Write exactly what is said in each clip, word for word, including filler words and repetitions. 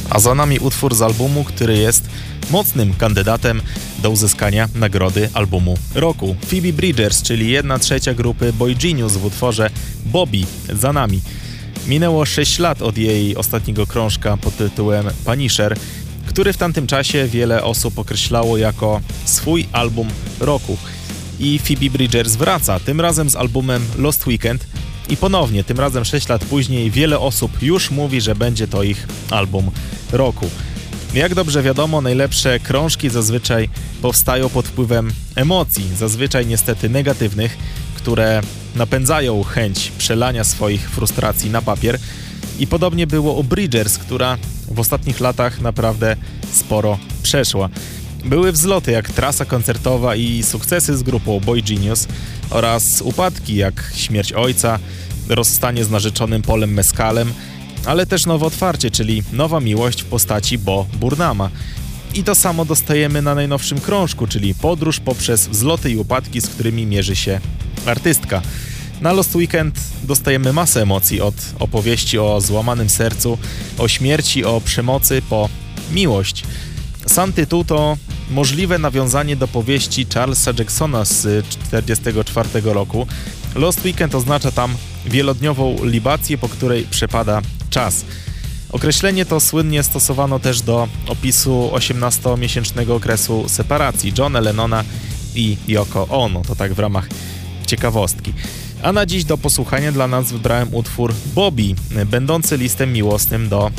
A za nami utwór z albumu, który jest mocnym kandydatem do uzyskania nagrody albumu roku. Phoebe Bridgers, czyli jedna trzecia grupy Boy Genius w utworze Bobby, za nami. Minęło sześć lat od jej ostatniego krążka pod tytułem Punisher, który w tamtym czasie wiele osób określało jako swój album roku. I Phoebe Bridgers wraca, tym razem z albumem Lost Weekend i ponownie, tym razem sześć lat później, wiele osób już mówi, że będzie to ich album roku. Jak dobrze wiadomo, najlepsze krążki zazwyczaj powstają pod wpływem emocji, zazwyczaj niestety negatywnych, które napędzają chęć przelania swoich frustracji na papier. I podobnie było u Bridgers, która w ostatnich latach naprawdę sporo przeszła. Były wzloty jak trasa koncertowa i sukcesy z grupą Boy Genius oraz upadki jak śmierć ojca, rozstanie z narzeczonym Polem Mescalem, ale też nowe otwarcie, czyli nowa miłość w postaci Bo Burnhama. I to samo dostajemy na najnowszym krążku, czyli podróż poprzez wzloty i upadki, z którymi mierzy się artystka. Na Lost Weekend dostajemy masę emocji, od opowieści o złamanym sercu, o śmierci, o przemocy, po miłość. Sam tytuł to możliwe nawiązanie do powieści Charlesa Jacksona z tysiąc dziewięćset czterdziestego czwartego roku. Lost Weekend oznacza tam wielodniową libację, po której przepada czas. Określenie to słynnie stosowano też do opisu osiemnastomiesięcznego okresu separacji Johna Lennona i Yoko Ono, to tak w ramach ciekawostki. A na dziś do posłuchania dla nas wybrałem utwór Bobby, będący listem miłosnym do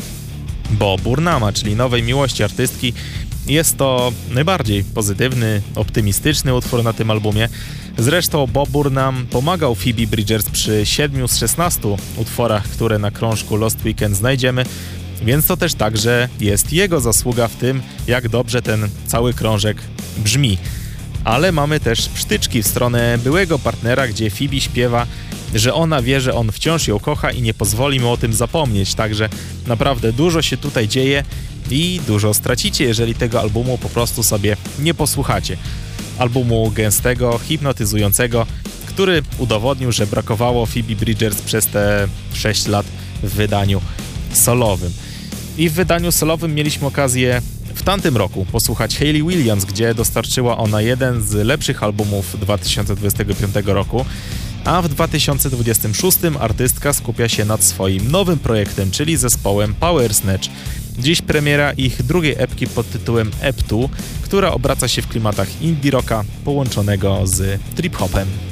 Bo Burnhama, czyli nowej miłości artystki. Jest to najbardziej pozytywny, optymistyczny utwór na tym albumie. Zresztą Bo Burnham pomagał Phoebe Bridgers przy siedmiu z szesnastu utworach, które na krążku Lost Weekend znajdziemy, więc to też także jest jego zasługa w tym, jak dobrze ten cały krążek brzmi. Ale mamy też psztyczki w stronę byłego partnera, gdzie Phoebe śpiewa, że ona wie, że on wciąż ją kocha i nie pozwoli mu o tym zapomnieć, także naprawdę dużo się tutaj dzieje i dużo stracicie, jeżeli tego albumu po prostu sobie nie posłuchacie. Albumu gęstego, hipnotyzującego, który udowodnił, że brakowało Phoebe Bridgers przez te sześć lat w wydaniu solowym. I w wydaniu solowym mieliśmy okazję w tamtym roku posłuchać Hayley Williams, gdzie dostarczyła ona jeden z lepszych albumów dwa tysiące dwudziestego piątego roku, a w dwa tysiące dwudziestym szóstym artystka skupia się nad swoim nowym projektem, czyli zespołem Power Snatch. Dziś premiera ich drugiej epki pod tytułem Ep dwa, która obraca się w klimatach indie rocka połączonego z trip-hopem.